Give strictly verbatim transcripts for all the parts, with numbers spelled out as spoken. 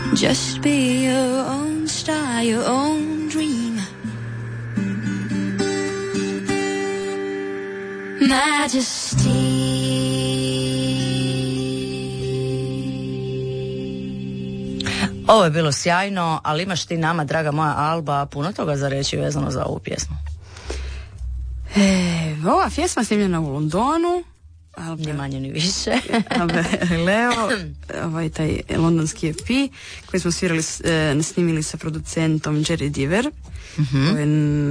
Just be your own star, your own dream. Majesty. Ovo je bilo sjajno, ali imaš ti nama, draga moja Alba, puno toga za reći vezano za ovu pjesmu? E, ova pjesma snimljena u Londonu. Ni manje ni više. Leo, ovaj taj londonski E P koji smo svirali, e, snimili sa producentom Jerry Diver, mm-hmm. koji je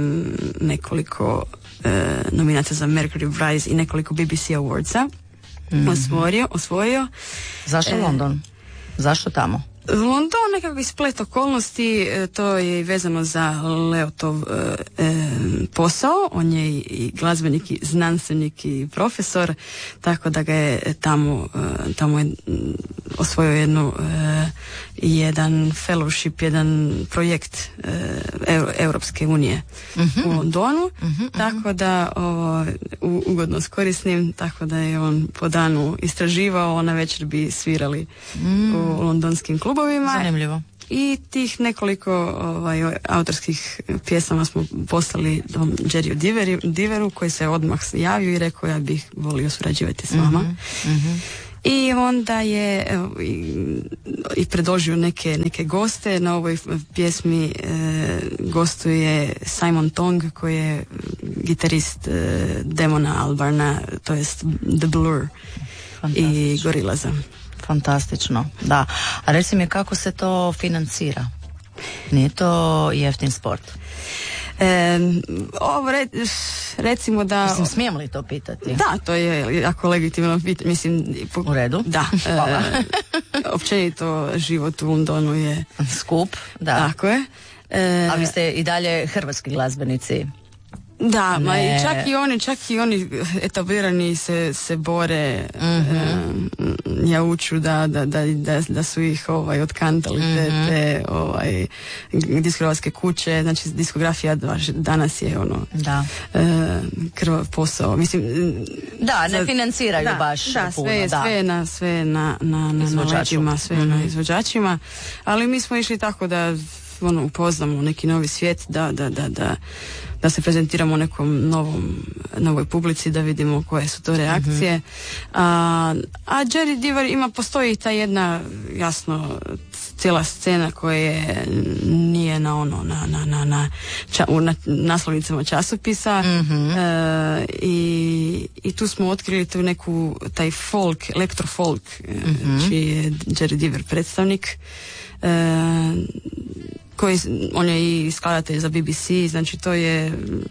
nekoliko e, nominacija za Mercury Prize i nekoliko B B C Awardsa mm-hmm. osvojio, osvojio. Zašto e, London? Zašto tamo? London, nekako splet okolnosti, to je vezano za Leotov e, posao. On je i, i glazbenik, i znanstvenik, i profesor, tako da ga je tamo, e, tamo je osvojio jednu, e, jedan fellowship, jedan projekt e, Europske unije mm-hmm. u Londonu, mm-hmm. tako da ovo, u, ugodno skorisnim, tako da je on po danu istraživao, na večer bi svirali mm. u londonskim klubovima. Zanimljivo. I tih nekoliko ovaj, autorskih pjesama smo poslali Jerryu Diveru, Diveru koji se odmah javio i rekao ja bih volio surađivati s vama. Mm-hmm. Mm-hmm. I onda je evo, i, i predložio neke, neke goste. Na ovoj pjesmi e, gostuje Simon Tong koji je gitarist e, Damona Albarna, to jest The Blur i Gorillaza. Fantastično, da. A reci mi kako se to financira? Nije to jeftin sport? E, ovo re, recimo da... Mislim, smijem li to pitati? Da, to je jako legitimno pitanje. Mislim, po, u redu? Da. e, općenito život u Londonu je... skup, da. Tako je. E, A vi ste i dalje hrvatski glazbenici? Da, ma i čak i oni, čak i oni etablirani se, se bore, mm-hmm. e, jauču da, da, da, da, da su ih ovaj, otkantali te, mm-hmm. te ovaj, diskografske kuće, znači diskografija danas je ono da. E, krvav posao. Mislim, da, ne za, financiraju da, baš da, puno. Sve, da, sve na, sve na, na, na, na leđima, sve mm-hmm. na izvođačima, ali mi smo išli tako da ono, upoznamo neki novi svijet, da, da, da, da da se prezentiramo nekom novom, novoj publici, da vidimo koje su to reakcije. Mm-hmm. A, a Jerry Diver ima, postoji ta jedna, jasno, cijela scena koja nije na ono, na, na, na, na, ča, u na, naslovnicama časopisa mm-hmm. e, i, i tu smo otkrili tu neku, taj folk, elektrofolk, mm-hmm. čiji je Jerry Diver predstavnik. E, koji, on je i skladatelj za B B C, znači to je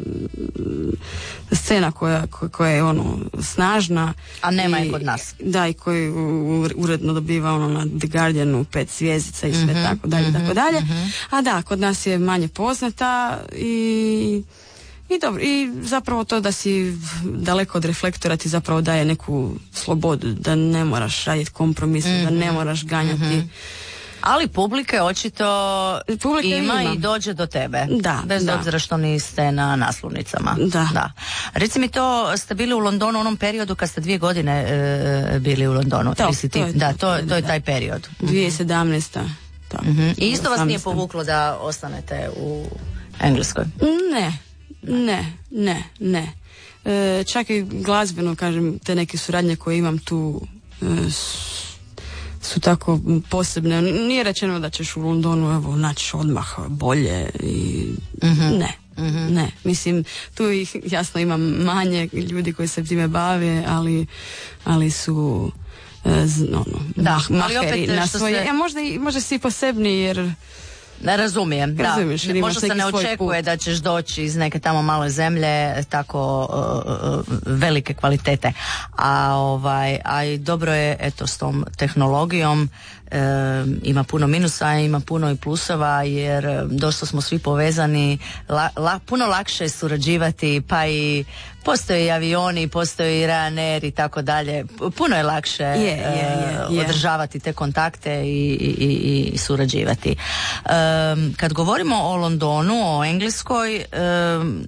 scena koja, koja je ono snažna. A nema i, je kod nas. Da, i koji uredno dobiva ono na The Guardianu pet zvjezdica i sve mm-hmm, tako dalje, mm-hmm, tako dalje. Mm-hmm. A da, kod nas je manje poznata i i dobro, i zapravo to da si daleko od reflektora ti zapravo daje neku slobodu, da ne moraš raditi kompromise, mm-hmm, da ne moraš ganjati. Mm-hmm. Ali publike očito publike ima, ima i dođe do tebe. Da, bez da. obzira što niste na naslovnicama. Da. da. Reci mi, to ste bili u Londonu u onom periodu kad ste dvije godine e, bili u Londonu. To, ti, to je, da, to, to je taj period. dvije tisuće sedamnaesta Mm-hmm. I isto vas nije povuklo da ostanete u Engleskoj? Ne, ne, ne, ne. E, čak i glazbeno, kažem, te neke suradnje koje imam tu e, su tako posebne. Nije rečeno da ćeš u Londonu evo naći odmah bolje i mm-hmm. ne. Mm-hmm. Ne, mislim, tu ih jasno imam manje ljudi koji se time bave, ali ali su e, z, ono, da, maheri ali opet, na svoje. Se... Ja, možda i možda si posebni jer ne razumijem, da. Možda se ne očekuje put. Da ćeš doći iz neke tamo male zemlje tako uh, velike kvalitete. A ovaj, a i dobro je eto s tom tehnologijom. E, ima puno minusa, ima puno i plusova, jer dosta smo svi povezani, la, la, puno lakše je surađivati, pa i postoje i avioni, postoje i Ryanair i tako dalje. Puno je lakše yeah, yeah, yeah, održavati te kontakte i, i, i, i surađivati. E, kad govorimo o Londonu, o Engleskoj, e,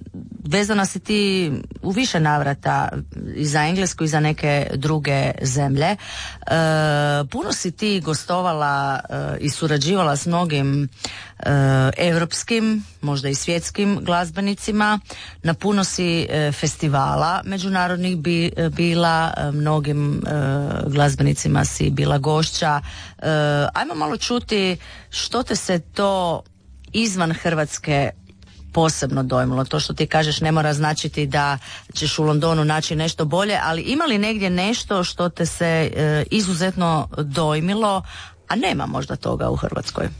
vezana si ti u više navrata i za Englesku i za neke druge zemlje. E, puno si ti gostovala e, i surađivala s mnogim europskim, možda i svjetskim glazbenicima. Na puno si e, festivala međunarodnih bi, bila, e, mnogim e, glazbenicima si bila gošća. E, ajmo malo čuti što te se to izvan Hrvatske posebno dojmilo. To što ti kažeš ne mora značiti da ćeš u Londonu naći nešto bolje, ali ima li negdje nešto što te se e, izuzetno dojmilo, a nema možda toga u Hrvatskoj?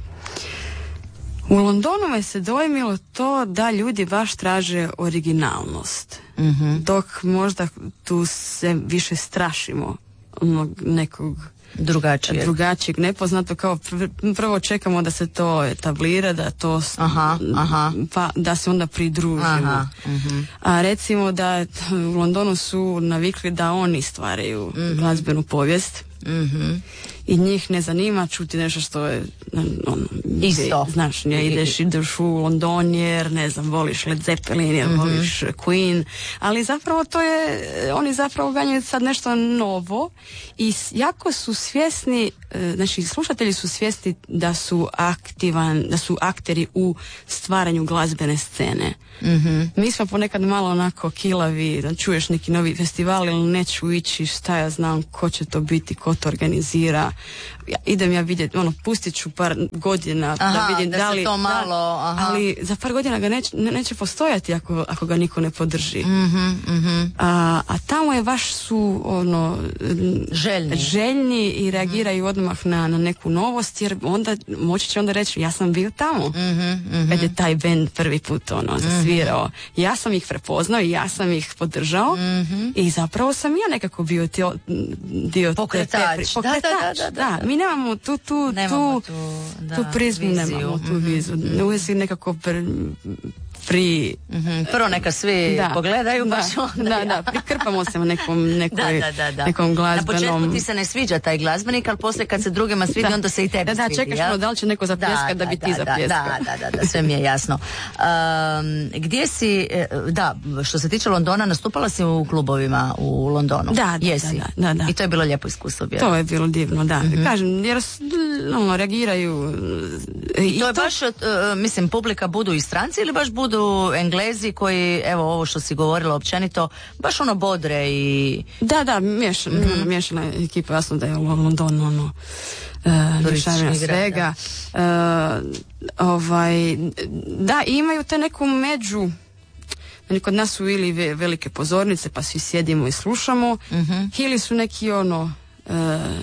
U Londonu me se dojmilo to da ljudi baš traže originalnost. Mm-hmm. Dok možda tu se više strašimo onog nekog drugačijeg, drugačijeg nepoznato, kao pr- prvo čekamo da se to etablira, da to aha, aha. pa da se onda pridružimo. Aha, uh-huh. A recimo da u Londonu su navikli da oni stvaraju mm-hmm. glazbenu povijest. Mm-hmm. I njih ne zanima čuti nešto što je ono, isto. Znaš, ne, ideš, ideš u London jer ne znam, voliš Led Zeppelin jer mm-hmm. voliš Queen, ali zapravo to je, oni zapravo ganjaju sad nešto novo i jako su svjesni, znači slušatelji su svjesni da su aktivan, da su akteri u stvaranju glazbene scene. Mm-hmm. Mi smo ponekad malo onako kilavi, da čuješ neki novi festival ili neću ići, šta ja znam, ko će to biti, ko to organizira. Ja, idem ja vidjeti, ono, pustit ću par godina aha, da vidim da, da li, to malo, aha. ali za par godina ga neće, ne, neće postojati ako, ako ga niko ne podrži. Mm-hmm, mm-hmm. A, a tamo je baš su ono željni, željni i reagiraju mm-hmm. odmah na, na neku novost, jer onda moći će onda reći ja sam bio tamo mm-hmm, mm-hmm. kad je taj band prvi put ono zasvirao. Mm-hmm. Ja sam ih prepoznao i ja sam ih podržao mm-hmm. i zapravo sam ja nekako bio dio, dio pokretač. Te, te, pokretač. Da, da, da, da, da. Mi nemamo tu, tu, nemamo tu, tu, da, tu prizmu, viziju. nemamo tu mm-hmm. vizu. Mm-hmm. Uvijek si nekako pr, pri... Mm-hmm. Prvo neka svi da, pogledaju, da, baš onda da, ja. da, prikrpamo se u nekom, nekoj, da, da, da. nekom glazbenom... Na početku ti se ne sviđa taj glazbenik, ali poslije kad se drugima svidi, da. onda se i tebi da, da, svidi. čekaš ja? da li će neko zapljeska da, da bi da, ti da, zapljeskao. Da, da, da, da, sve mi je jasno. Um, gdje si, da, što se tiče Londona, nastupala si u klubovima u Londonu? Da, da, Jesi? da, da, da. I to je bilo lijepo iskustvo. Vjerujem. To je bilo divno, da. Mm-hmm. Kažem, jer ono, reagiraju... I to je to... baš, uh, mislim, publika budu i stranci ili baš budu Englezi koji, evo ovo što si govorila općenito, baš ono bodre i... Da, da, miješana, mm-hmm. miješana ekipa, jasno da je u Londonu ono... Uh, mješavina svega. Uh, ovaj, da, imaju te neku među... Kod nas su ili velike pozornice pa svi sjedimo i slušamo, mm-hmm. ili su neki ono... Uh,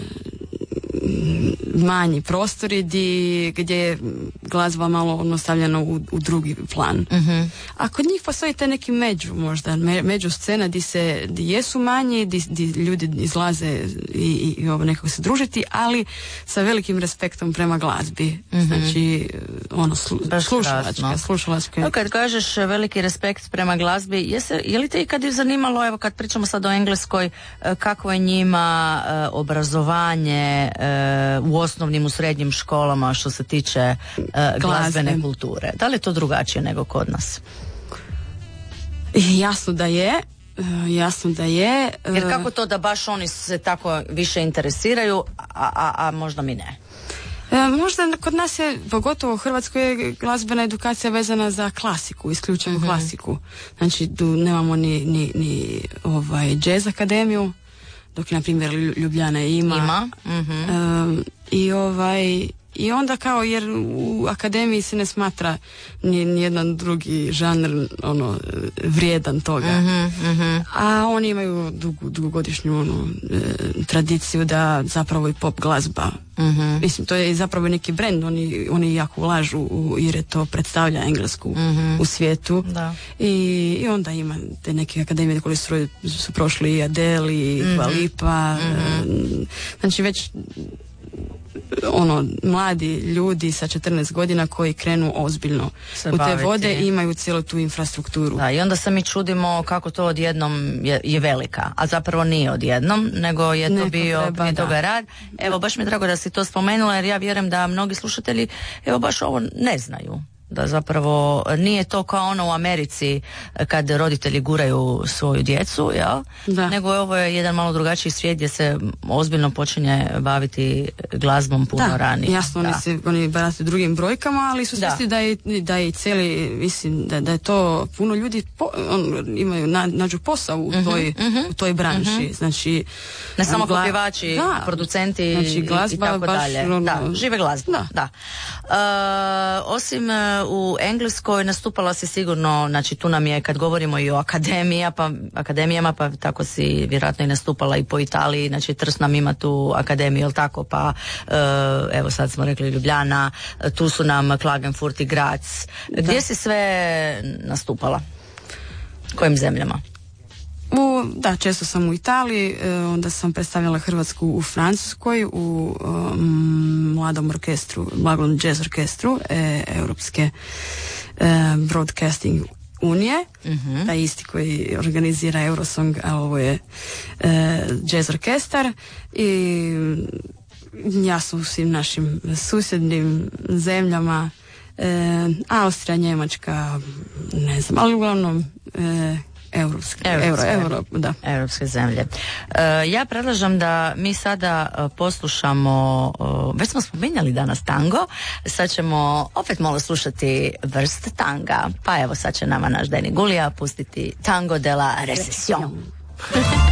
manji prostori di, gdje je glazba malo ono stavljena u, u drugi plan. Mm-hmm. A kod njih postoji te neki među možda, me, među scena di se di jesu manji, di, di ljudi izlaze i, i, i ovo nekako se družiti, ali sa velikim respektom prema glazbi. Mm-hmm. Znači ono slu, slušalačka, slušalačka. No, kad kažeš veliki respekt prema glazbi, jese, je li te ikad zanimalo, evo kad pričamo sad o Engleskoj, kako je njima obrazovanje u osnovnim, u srednjim školama što se tiče uh, glazbene kulture. Da li je to drugačije nego kod nas? Jasno da je. Uh, jasno da je. Uh, Jer kako to da baš oni se tako više interesiraju, a, a, a možda mi ne? E, možda kod nas je, pogotovo u Hrvatskoj, je glazbena edukacija vezana za klasiku, isključivo mm-hmm. klasiku. Znači tu nemamo ni, ni, ni ovaj, jazz akademiju, dok na primjer Ljubljana ima. Ima. Mm-hmm. Um, I ovaj i onda kao jer u akademiji se ne smatra ni, ni jedan drugi žanr ono vrijedan toga. Mm-hmm, mm-hmm. A oni imaju dugu, dugogodišnju ono, e, tradiciju da zapravo i pop glazba. Mm-hmm. Mislim, to je zapravo neki brend, oni, oni jako ulažu u, jer je to predstavlja Englesku mm-hmm. u svijetu. Da. I, i onda ima te neke akademije koje su, su prošli i Adele i mm-hmm. Dua Lipa. Mm-hmm. Znači već ono, mladi ljudi sa četrnaest godina koji krenu ozbiljno se u te baviti. Vode i imaju cijelu tu infrastrukturu. Da, i onda se mi čudimo kako to odjednom je, je velika, a zapravo nije odjednom, nego je to Neko bio treba, prije toga rad. Evo, baš mi je drago da si to spomenula, jer ja vjerujem da mnogi slušatelji, evo, baš ovo ne znaju. da zapravo nije to kao ono u Americi kad roditelji guraju svoju djecu, jel? Da. Nego ovo je jedan malo drugačiji svijet gdje se ozbiljno počinje baviti glazbom puno da, ranije. Jasno, da. oni se oni barataju drugim brojkama, ali su svjesni da. da je da je cijeli, mislim da, da je to puno ljudi po, on, imaju na, nađu posao u toj uh-huh, u toj branši, uh-huh. znači ne samo gla... popjevači, da. producenti znači, glazba, i tako dalje. Ono... Da, žive glazba. Da. Da. Uh, osim uh, u Engleskoj nastupala si sigurno, znači tu nam je kad govorimo i o akademija, pa, akademijama, pa tako si vjerojatno i nastupala i po Italiji, znači Trst nam ima tu akademiju, jel tako, pa uh, evo sad smo rekli Ljubljana, tu su nam Klagenfurt i Graz. Gdje da. si sve nastupala? Kojim zemljama? U, da, često sam u Italiji, onda sam predstavljala Hrvatsku u Francuskoj, u um, mladom orkestru, mladom jazz orkestru e, Europske e, Broadcasting Unije, uh-huh. taj isti koji organizira Eurosong, a ovo je e, jazz orkestar, i ja sam u svim našim susjednim zemljama, e, Austrija, Njemačka, ne znam, ali uglavnom e, Europske, Europske, euro, euro, da. Europske zemlje. Uh, ja predlažem da mi sada uh, poslušamo, uh, već smo spominjali danas tango, sad ćemo opet malo slušati vrst tanga, pa evo sad će nama naš Deni Gulija pustiti Tango de la Recesión.